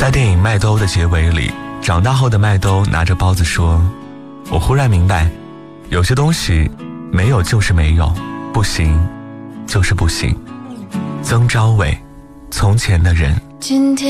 在电影《麦兜》的结尾里，长大后的麦兜拿着包子说，我忽然明白，有些东西没有就是没有，不行就是不行。曾昭伟，从前的人。 今天